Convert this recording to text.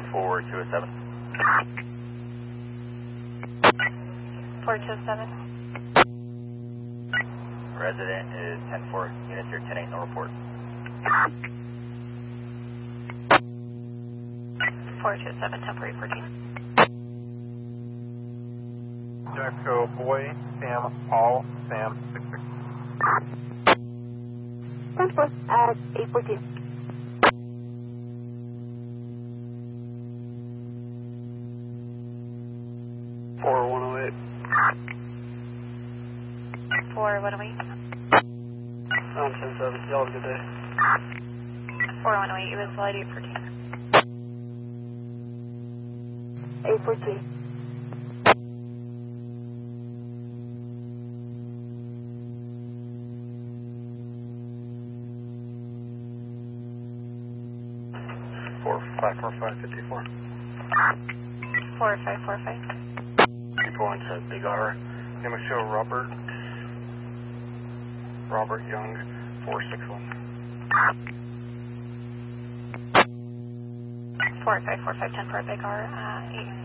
4207. 4207. Resident is 10-4, units here 10-8, no report. 4207, temporary 14. Echo Boy, Sam, Paul, Sam, 66. 10-4 at 814. 4108. 4108. 910-7. Y'all have a good day. 4108, US flight 814. 814. Four, 545-54. 4545. Keep going to Big R. Name of show Robert Young, 461. 4545, 10 for Big R,